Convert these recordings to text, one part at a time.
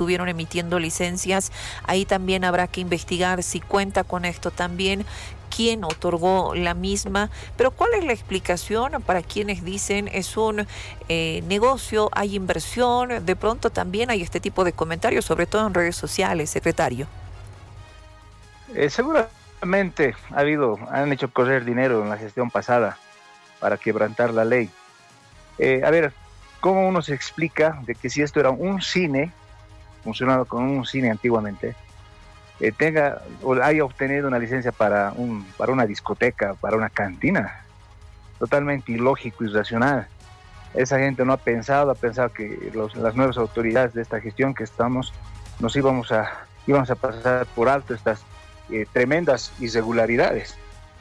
estuvieron emitiendo licencias. Ahí también habrá que investigar si cuenta con esto también, quién otorgó la misma, pero ¿cuál es la explicación para quienes dicen es un negocio, hay inversión? De pronto también hay este tipo de comentarios, sobre todo en redes sociales, secretario. Seguramente han hecho correr dinero en la gestión pasada para quebrantar la ley. A ver, ¿cómo uno se explica de que si esto era un cine, funcionaba como un cine antiguamente, tenga o haya obtenido una licencia para una discoteca, para una cantina? Totalmente ilógico, irracional. Esa gente no ha pensado que las nuevas autoridades de esta gestión que estamos, íbamos a pasar por alto estas tremendas irregularidades.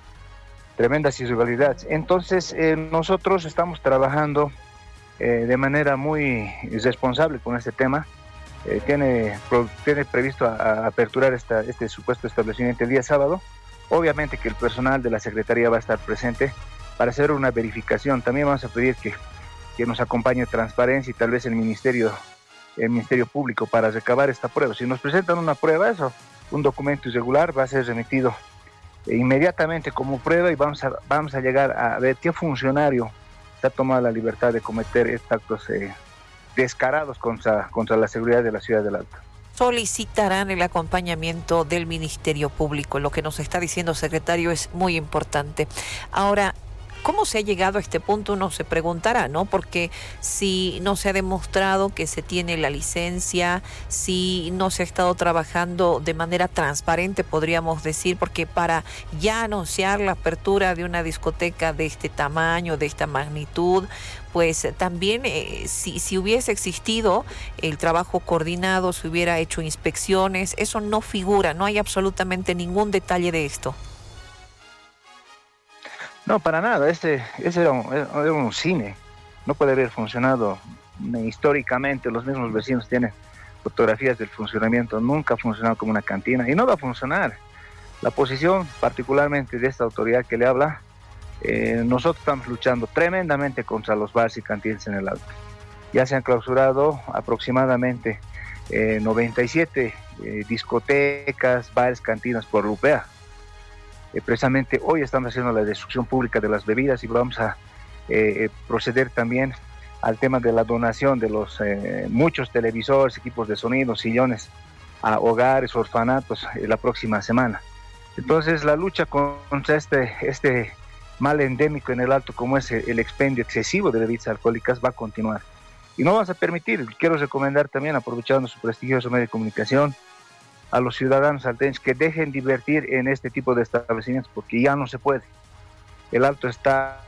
Entonces, nosotros estamos trabajando de manera muy responsable con este tema. Tiene previsto aperturar este supuesto establecimiento el día sábado. Obviamente que el personal de la Secretaría va a estar presente para hacer una verificación. También vamos a pedir que nos acompañe Transparencia y tal vez el Ministerio Público para recabar esta prueba. Si nos presentan una prueba, un documento irregular, va a ser remitido inmediatamente como prueba y vamos a llegar a ver qué funcionario se ha tomado la libertad de cometer estos actos descarados contra la seguridad de la ciudad del Alto. Solicitarán el acompañamiento del Ministerio Público. Lo que nos está diciendo, secretario, es muy importante. Ahora, ¿cómo se ha llegado a este punto? Uno se preguntará, ¿no? Porque si no se ha demostrado que se tiene la licencia, si no se ha estado trabajando de manera transparente, podríamos decir, porque para ya anunciar la apertura de una discoteca de este tamaño, de esta magnitud, pues también si hubiese existido el trabajo coordinado, se hubiera hecho inspecciones, eso no figura, no hay absolutamente ningún detalle de esto. No, para nada, ese era un cine, no puede haber funcionado históricamente. Los mismos vecinos tienen fotografías del funcionamiento, nunca ha funcionado como una cantina y no va a funcionar. La posición particularmente de esta autoridad que le habla, nosotros estamos luchando tremendamente contra los bares y cantinas en el Alto. Ya se han clausurado aproximadamente 97 discotecas, bares, cantinas por Lupea. Precisamente hoy estamos haciendo la destrucción pública de las bebidas y vamos a proceder también al tema de la donación de los muchos televisores, equipos de sonido, sillones a hogares, orfanatos la próxima semana. Entonces la lucha contra este mal endémico en el Alto como es el expendio excesivo de bebidas alcohólicas va a continuar y no vamos a permitir. Quiero recomendar también, aprovechando su prestigioso medio de comunicación, a los ciudadanos alteños que dejen de invertir en este tipo de establecimientos porque ya no se puede. El Alto está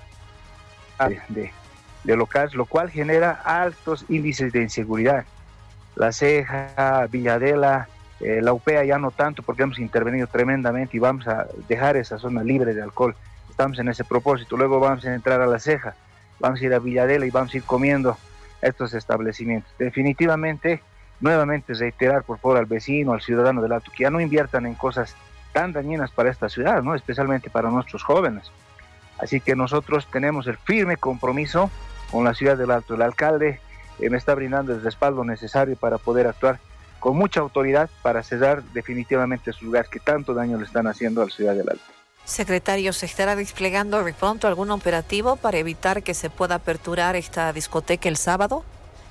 de locales, lo cual genera altos índices de inseguridad. La Ceja, Villadela, la Upea ya no tanto porque hemos intervenido tremendamente y vamos a dejar esa zona libre de alcohol. Estamos en ese propósito. Luego vamos a entrar a la Ceja, vamos a ir a Villadela y vamos a ir comiendo estos establecimientos. Definitivamente, nuevamente reiterar por favor al vecino, al ciudadano del Alto, que ya no inviertan en cosas tan dañinas para esta ciudad, ¿no? Especialmente para nuestros jóvenes. Así que nosotros tenemos el firme compromiso con la ciudad del Alto. El alcalde me está brindando el respaldo necesario para poder actuar con mucha autoridad para cerrar definitivamente esos lugares que tanto daño le están haciendo a la ciudad del Alto. Secretario, ¿se estará desplegando de pronto algún operativo para evitar que se pueda aperturar esta discoteca el sábado?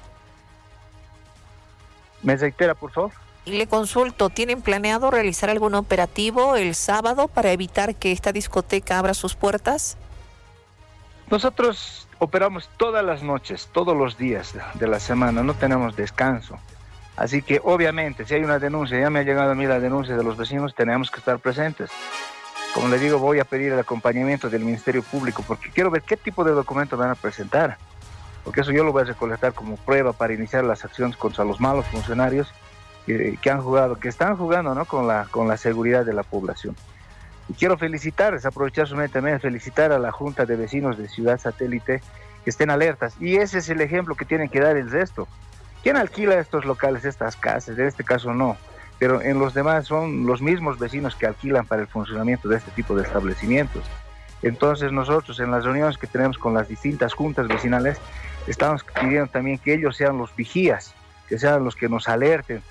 ¿Me reitera, por favor? Y le consulto, ¿tienen planeado realizar algún operativo el sábado para evitar que esta discoteca abra sus puertas? Nosotros operamos todas las noches, todos los días de la semana, no tenemos descanso. Así que obviamente, si hay una denuncia, ya me ha llegado a mí la denuncia de los vecinos, tenemos que estar presentes. Como le digo, voy a pedir el acompañamiento del Ministerio Público porque quiero ver qué tipo de documentos van a presentar. Porque eso yo lo voy a recolectar como prueba para iniciar las acciones contra los malos funcionarios que están jugando, ¿no? con la seguridad de la población. Y quiero aprovechar su mente también, felicitar a la Junta de Vecinos de Ciudad Satélite que estén alertas. Y ese es el ejemplo que tienen que dar el resto. ¿Quién alquila estos locales, estas casas? En este caso no, pero en los demás son los mismos vecinos que alquilan para el funcionamiento de este tipo de establecimientos. Entonces nosotros en las reuniones que tenemos con las distintas juntas vecinales estamos pidiendo también que ellos sean los vigías, que sean los que nos alerten